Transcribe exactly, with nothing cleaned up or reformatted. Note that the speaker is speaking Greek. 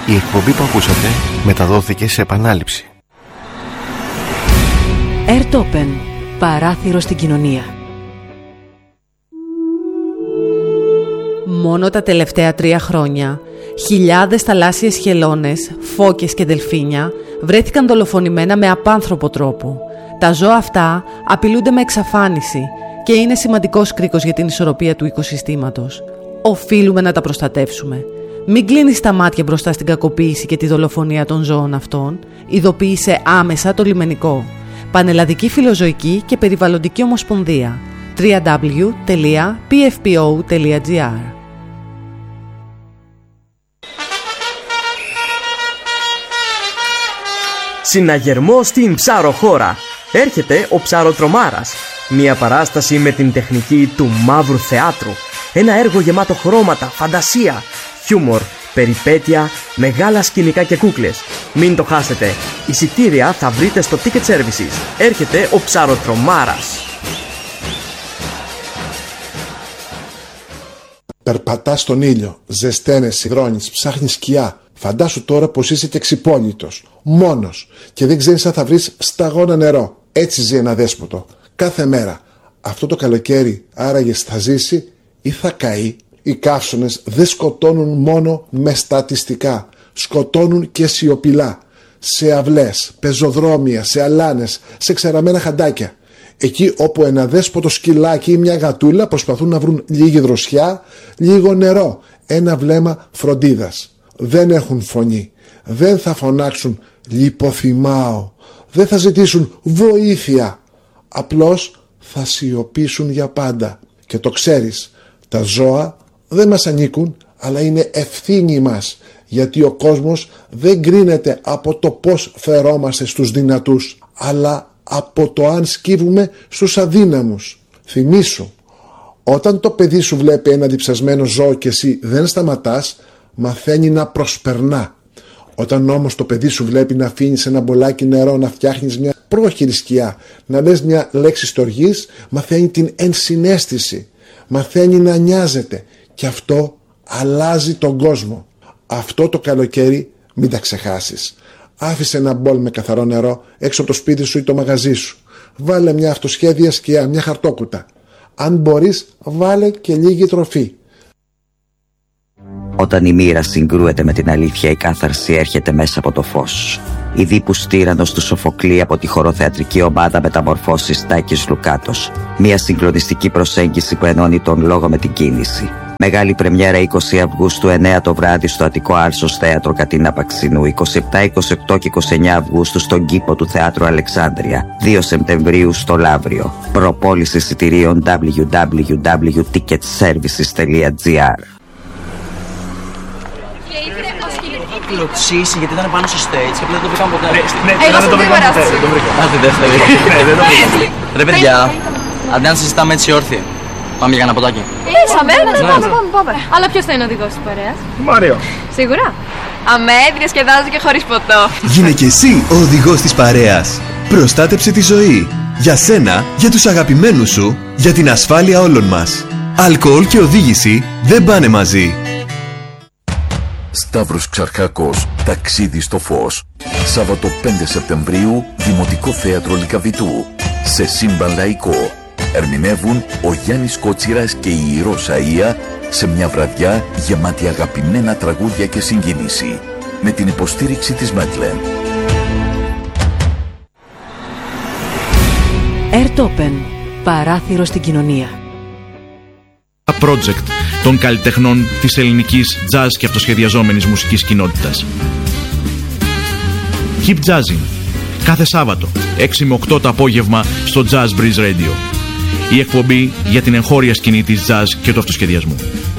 Η εκπομπή που ακούσατε μεταδόθηκε σε επανάληψη. Airtopen, παράθυρο στην κοινωνία. Μόνο τα τελευταία τρία χρόνια, χιλιάδες θαλάσσιες χελώνες, φώκες και δελφίνια βρέθηκαν δολοφονημένα με απάνθρωπο τρόπο. Τα ζώα αυτά απειλούνται με εξαφάνιση και είναι σημαντικός κρίκος για την ισορροπία του οικοσυστήματος. Οφείλουμε να τα προστατεύσουμε. Μην κλείνεις τα μάτια μπροστά στην κακοποίηση και τη δολοφονία των ζώων αυτών. Ειδοποίησε άμεσα το λιμενικό. Πανελλαδική Φιλοζωική και Περιβαλλοντική Ομοσπονδία. double-u double-u double-u τελεία πι εφ πι ο τελεία τζι άρ. Συναγερμό στην ψαροχώρα. Έρχεται ο Ψαροτρομάρας. Μια παράσταση με την τεχνική του μαύρου θεάτρου. Ένα έργο γεμάτο χρώματα, φαντασία, χιούμορ, περιπέτεια, μεγάλα σκηνικά και κούκλες. Μην το χάσετε. Εισιτήρια θα βρείτε στο Ticket Services. Έρχεται ο Ψαροτρομάρας. Περπατάς στον ήλιο, ζεσταίνεις, συγχρόνεις, ψάχνεις σκιά. Φαντάσου τώρα πως είσαι και ξυπόλυτος, μόνος και δεν ξέρεις αν θα βρεις σταγόνα νερό. Έτσι ζει ένα δέσποτο, κάθε μέρα. Αυτό το καλοκαίρι άραγες θα ζήσει ή θα καεί. Οι καύσονες δεν σκοτώνουν μόνο με στατιστικά, σκοτώνουν και σιωπηλά. Σε αυλές, πεζοδρόμια, σε αλάνες, σε ξεραμένα χαντάκια. Εκεί όπου ένα δέσποτο σκυλάκι ή μια γατούλα προσπαθούν να βρουν λίγη δροσιά, λίγο νερό, ένα βλέμμα φροντίδας. Δεν έχουν φωνή, δεν θα φωνάξουν λιποθυμάω, δεν θα ζητήσουν βοήθεια. Απλώς θα σιωπήσουν για πάντα. Και το ξέρεις, τα ζώα δεν μας ανήκουν, αλλά είναι ευθύνη μας, γιατί ο κόσμος δεν κρίνεται από το πώς φερόμαστε στους δυνατούς, αλλά από το αν σκύβουμε στους αδύναμους. Θυμήσου, όταν το παιδί σου βλέπει ένα διψασμένο ζώο και εσύ δεν σταματάς, μαθαίνει να προσπερνά. Όταν όμως το παιδί σου βλέπει να αφήνεις ένα μπολάκι νερό, να φτιάχνεις μια πρόχειρη σκιά, να λες μια λέξη στοργής, μαθαίνει την ενσυναίσθηση, μαθαίνει να νοιάζεται και αυτό αλλάζει τον κόσμο. Αυτό το καλοκαίρι μην τα ξεχάσεις. Άφησε ένα μπολ με καθαρό νερό έξω από το σπίτι σου ή το μαγαζί σου. Βάλε μια αυτοσχέδια σκιά, μια χαρτόκουτα. Αν μπορείς, βάλε και λίγη τροφή. Όταν η μοίρα συγκρούεται με την αλήθεια, η κάθαρση έρχεται μέσα από το φως. Η Δίπους Τύραννος του Σοφοκλή από τη χοροθεατρική ομάδα Μεταμορφώσεις Τάκης Λουκάτος. Μια συγκλονιστική προσέγγιση που ενώνει τον λόγο με την κίνηση. Μεγάλη πρεμιέρα είκοσι Αυγούστου, εννέα το βράδυ στο Αττικό Άρσος Θέατρο Κατίνα Παξινού. είκοσι επτά, είκοσι οκτώ και είκοσι εννέα Αυγούστου στον κήπο του Θεάτρου Αλεξάνδρεια. δύο Σεπτεμβρίου στο Λαύριο. Προπόληση εισιτηρίων double-u double-u double-u τελεία ticket services τελεία τζι άρ. Κλωτσίσει γιατί ήταν πάνω στο stage και απλά δεν το βρήκαμε ποτέ. Εγώ δεν το βρήκα ποτέ. Α, τη δεύτερη. Ρε παιδιά, αντί να συζητάμε έτσι όρθιοι, πάμε για ένα ποτάκι. Ήσαμε, ναι, πάμε, πάμε, πάμε. Αλλά ποιος θα είναι ο οδηγός της παρέας? Μάριο. Σίγουρα. Αμέ, διασκεδάζω και χωρίς ποτό. Γίνε και εσύ ο οδηγός της παρέας. Προστάτεψε τη ζωή. Για σένα, για τους αγαπημένους σου, για την ασφάλεια όλων μας. Αλκοόλ και οδήγηση δεν πάνε μαζί. Σταύρος Ξαρχάκος, ταξίδι στο φως. Σάββατο πέντε Σεπτεμβρίου, Δημοτικό Θέατρο Λυκαβητού. Σε σύμπαν λαϊκό. Ερμηνεύουν ο Γιάννης Κότσιρας και η Ρώσα Ία σε μια βραδιά γεμάτη αγαπημένα τραγούδια και συγκίνηση. Με την υποστήριξη της Μέτλεν. Airtopen, παράθυρο στην κοινωνία. Project των καλλιτεχνών της ελληνικής jazz και αυτοσχεδιαζόμενης μουσικής κοινότητας. Keep Jazzing, κάθε Σάββατο, έξι με οκτώ το απόγευμα στο Jazz Breeze Radio. Η εκπομπή για την εγχώρια σκηνή της jazz και του αυτοσχεδιασμού.